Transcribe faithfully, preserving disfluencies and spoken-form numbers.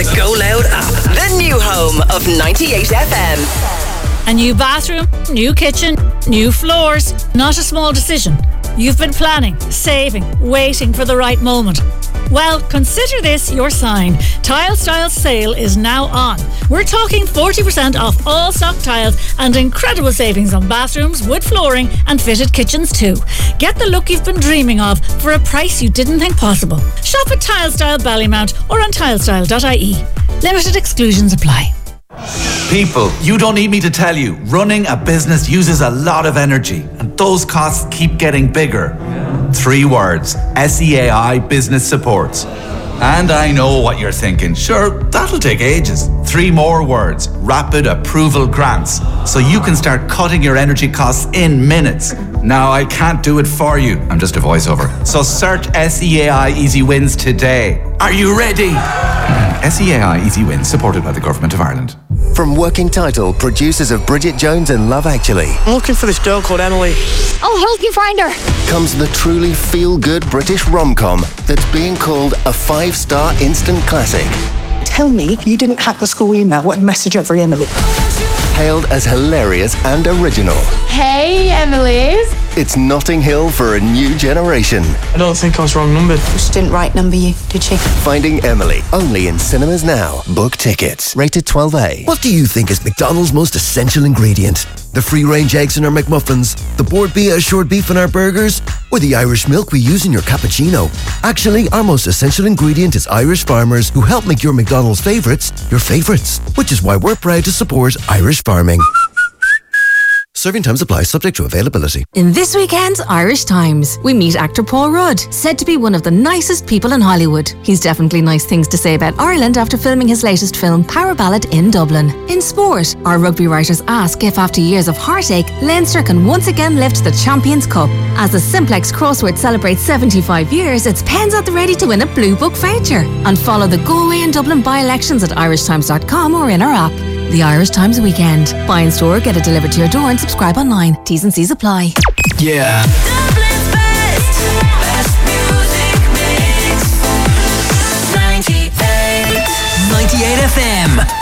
the Go Loud app, the new home of ninety-eight F M. A new bathroom, new kitchen, new floors. Not a small decision. You've been planning, saving, waiting for the right moment. Well, consider this your sign. Tile Style sale is now on. We're talking forty percent off all stock tiles and incredible savings on bathrooms, wood flooring and fitted kitchens too. Get the look you've been dreaming of for a price you didn't think possible. Shop at Tile Style Ballymount or on tilestyle dot I E. Limited exclusions apply. People, you don't need me to tell you, running a business uses a lot of energy and those costs keep getting bigger. Three words, S E A I Business Supports. And I know what you're thinking, sure, that'll take ages. Three more words, Rapid Approval Grants, so you can start cutting your energy costs in minutes. Now, I can't do it for you, I'm just a voiceover. So search S E A I Easy Wins today. Are you ready? S E A I Easy Wins, supported by the Government of Ireland. From Working Title, producers of Bridget Jones and Love Actually. I'm looking for this girl called Emily. I'll help you find her. Comes the truly feel-good British rom-com that's being called a five-star instant classic. Tell me you didn't hack the school email. What message over Emily? Hailed as hilarious and original. Hey, Emily's. It's Notting Hill for a new generation. I don't think I was wrong numbered. She didn't right number you, did she? Finding Emily, only in cinemas now. Book tickets. Rated twelve A. What do you think is McDonald's most essential ingredient? The free-range eggs in our McMuffins, the board beef assured beef in our burgers, or the Irish milk we use in your cappuccino? Actually, our most essential ingredient is Irish farmers who help make your McDonald's favourites your favourites, which is why we're proud to support Irish farming. Serving times apply, subject to availability. In this weekend's Irish Times, we meet actor Paul Rudd, said to be one of the nicest people in Hollywood. He's definitely nice things to say about Ireland after filming his latest film, Power Ballad, in Dublin. In sport, our rugby writers ask if after years of heartache, Leinster can once again lift the Champions Cup. As the Simplex Crossword celebrates seventy-five years, it's pens at the ready to win a Blue Book voucher. And follow the Galway and Dublin by-elections at irish times dot com or in our app. The Irish Times Weekend. Buy in store, get it delivered to your door and subscribe online. T's and C's apply. Yeah. Dublin's best, best music mix. ninety-eight. ninety-eight F M.